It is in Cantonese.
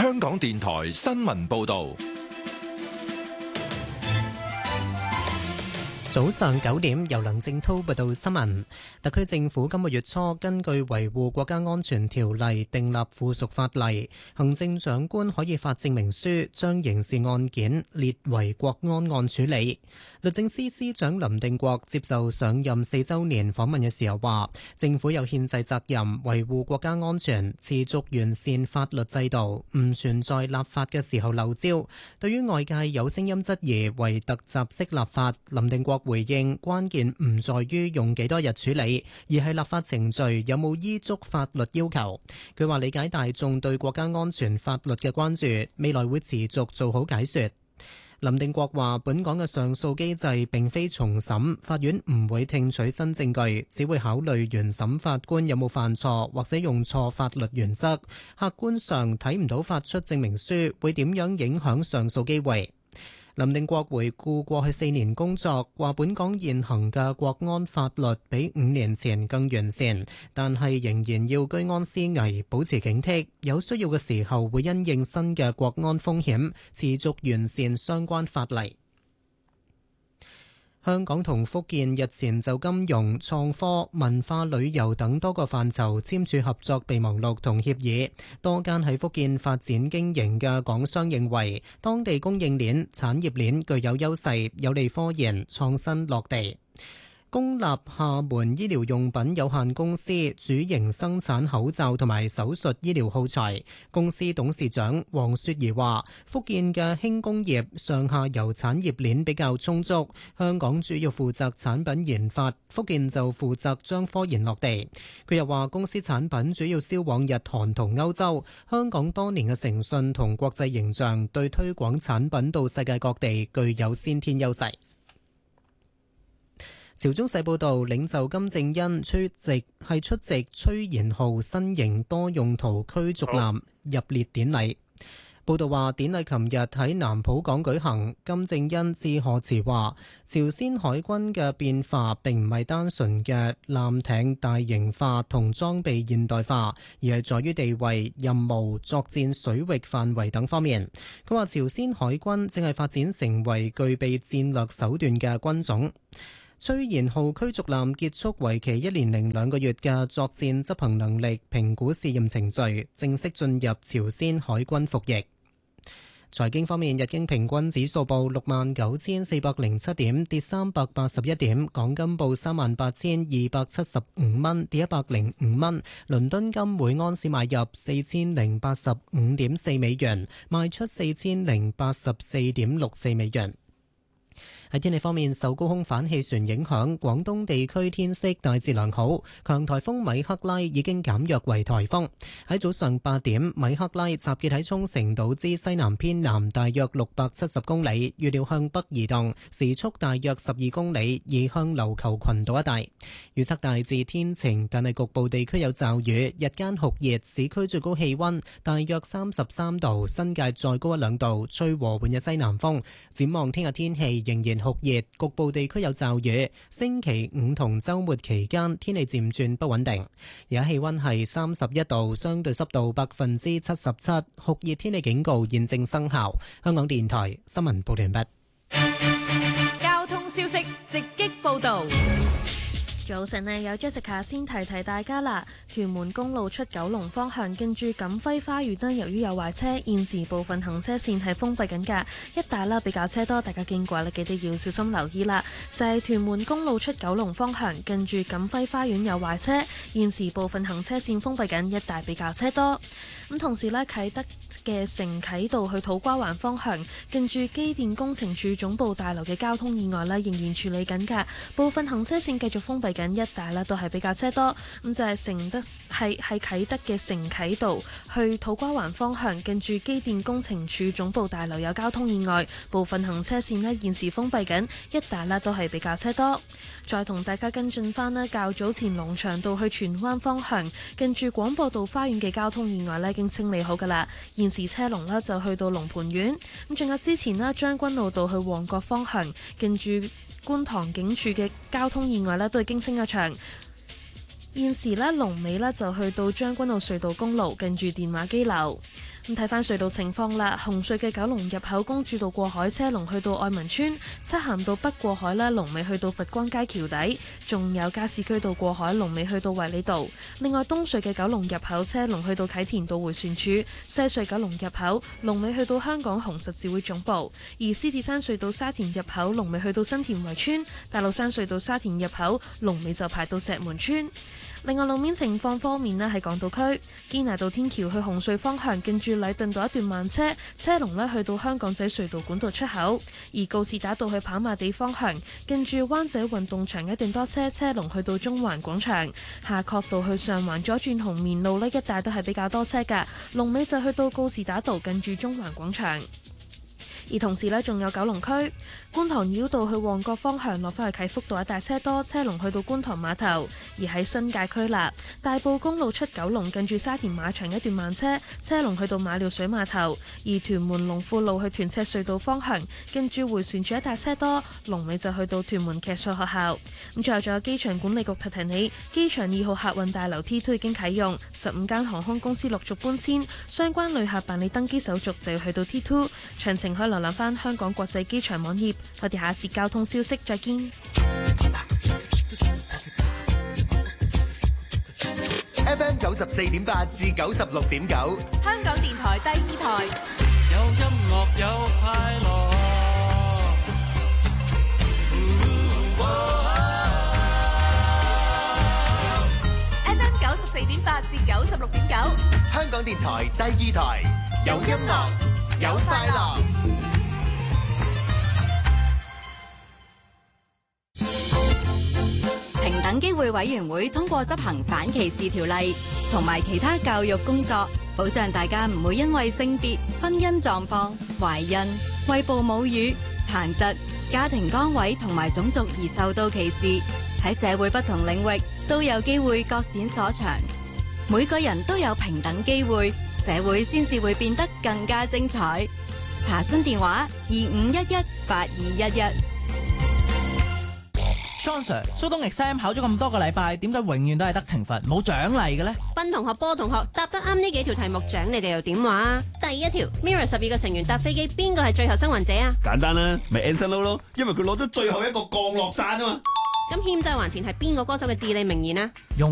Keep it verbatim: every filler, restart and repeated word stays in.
香港電台新聞報道。 早上九點，由梁正濤報道新聞。特區政府今個月初根據維護國家安全條例訂立附屬法例，行政長官可以發證明書將刑事案件列為國安案處理。律政司司長林定國接受上任四週年訪問嘅時候話，政府有憲制責任維護國家安全，持續完善法律制度，唔存在立法嘅時候漏招。對於外界有聲音質疑為突襲式立法，林定國回應關鍵唔在於用幾多日處理，而係立法程序有冇依足法律要求。佢話理解大眾對國家安全法律嘅關注，未來會持續做好解說。林定國話本港嘅上訴機制並非重審，法院唔會聽取新證據，只會考慮原審法官有冇犯錯或者用錯法律原則。客觀上睇唔到發出證明書會點樣影響上訴機會。林定國回顧過去四年工作，話本港現行嘅國安法律比五年前更完善，但係仍然要居安思危，保持警惕，有需要嘅時候會因應新嘅國安風險，持續完善相關法例。香港同福建日前就金融、創科、文化旅遊等多個範疇簽署合作備忘錄同協議。多間喺福建發展經營嘅港商認為，當地供應鏈、產業鏈具有優勢，有利科研創新落地。公立廈門醫療用品有限公司主營生產口罩同埋手術醫療耗材。公司董事長黃雪兒話，福建嘅輕工業上下游產業鏈比較充足，香港主要負責產品研發，福建就負責將科研落地。佢又話，公司產品主要銷往日韓同歐洲，香港多年嘅誠信同國際形象對推廣產品到世界各地具有先天優勢。朝中社報導，領袖金正恩出席係出席崔賢浩新型多用途驅逐艦入列典禮。報道話，典禮琴日喺南浦港舉行。金正恩致賀詞話，朝鮮海軍嘅變化並唔係單純嘅艦艇大型化同裝備現代化，而係在於地位、任務、作戰水域範圍等方面。佢話，朝鮮海軍正係發展成為具備戰略手段嘅軍種。崔賢浩驅逐艦結束為期一年零兩個月嘅作戰執行能力評估試驗程序，正式進入朝鮮海軍服役。財經方面，日經平均指數報六萬九千四百零七點，跌三百八十一點；港金報三萬八千二百七十五蚊，跌一百零五蚊。倫敦金每盎司買入四千零八十五點四美元，賣出四千零八十四點六四美元。喺天氣方面，受高空反氣旋影響，廣東地區天色大致良好。強颱風米克拉已經減弱為颱風。喺早上八點，米克拉集結喺沖繩島之西南偏南大約六百七十公里，預料向北移動，時速大約十二公里，移向琉球群島一帶。預測大致天晴，但係局部地區有驟雨。日間酷熱，市區最高氣溫大約三十三度，新界再高一兩度，吹和緩嘅西南風。展望聽日天氣仍然酷熱，局部地區有驟雨。星期五同週末期間天氣漸轉不穩定。而家氣溫係三十一度，相對濕度百分之七十七，酷熱天氣警告現正生效。香港電台新聞報道完畢。交通消息直擊報道。 早晨呢，有 Jessica 先提提大家啦。屯門公路出九龍方向，近住錦輝花園呢，由於有壞車，現時部分行車線係封閉緊㗎，一帶啦比較車多，大家經過咧記得要小心留意啦。就係、是、屯門公路出九龍方向，近住錦輝花園有壞車，現時部分行車線封閉緊，一帶比較車多。咁同時呢，啟德嘅城啟道去土瓜灣方向，近住機電工程署總部大樓嘅交通意外呢，仍然處理緊㗎，部分行車線繼續封閉緊，一帶呢都係比較車多。咁就係城德係係啟德嘅城啟道去土瓜灣方向，近住機電工程署總部大樓有交通意外，部分行車線呢現時封閉緊，一帶呢都係比較車多。再同大家跟進翻呢，較早前龍翔道去荃灣方向，近住廣播道花園嘅交通意外呢已經清理好㗎啦，現時車龍呢就去到龍蟠苑。咁仲有之前呢，將軍澳道去旺角方向，近住觀塘警署嘅交通意外呢都已經清一場。現時呢，龍尾呢就去到將軍澳隧道公路，近住電話機樓。 咁睇翻隧道情況啦，紅隧嘅九龍入口公主道過海車龍去到愛民村，漆咸道北過海啦，龍尾去到佛光街橋底，仲有加士居道過海龍尾去到衛理道。另外東隧嘅九龍入口車龍去到啟田道迴旋處，西隧九龍入口龍尾去到香港紅十字會總部，而獅子山隧道沙田入口龍尾去到新田圍村，大老山隧道沙田入口龍尾就排到石門村。另外路面情況方面呢，喺港島區堅拿道天橋去紅隧方向，近住禮頓道一段慢車，車龍呢去到香港仔隧道管道出口；而告士打道去跑馬地方向，近住灣仔運動場一段多車，車龍去到中環廣場。夏慤道去上環左轉紅棉路呢一帶都係比較多車㗎，龍尾就去到告士打道近住中環廣場。而同時呢，仲有九龍區觀塘繞道去旺角方向落返去啟福道一帶車多，車龍去到觀塘碼頭。而喺新界區啦，大埔公路出九龍近住沙田馬場一段慢車，車龍去到馬料水碼頭。而屯門龍富路去屯赤隧道方向，跟住迴旋處一帶車多，龍尾就去到屯門騎術學校。咁最後仲有機場管理局提提你，機場二號客運大樓 T 二 已經啟用，十五間航空公司陸續搬遷，相關旅客辦理登機手續就要去到 T 二，詳情可以瀏覽翻香港國際機場網頁。我哋下一節交通消息再見。 F M 九十四點八至九十六點九， 香港電台第二台。 有音樂有快樂。 F M 九十四點八至九十六點九， 香港電台第二台，有音樂有快樂。 平等機會委員會通過執行反歧視條例同埋其他教育工作，保障大家唔會因為性別、婚姻狀況、懷孕、餵哺母乳、殘疾、家庭崗位同埋種族而受到歧視。喺社會不同領域都有機會各展所長，每個人都有平等機會，社會先至會變得更加精彩。查詢電話二五一一八二一一。 John Sir， 蘇東 exam 考咗咁多個禮拜，點解永遠都係得懲罰冇獎勵嘅呢？ 斌同學、波同學答得啱呢幾條題目，獎你哋又點話？第一條 Mirror 十二個成員搭飛機，邊個係最後生還者啊？ 簡單啦，咪 Anson Lo 咯，因為佢攞咗最後一個降落傘啊嘛。 咁欠債還錢係邊個歌手嘅至理名言啊？ 用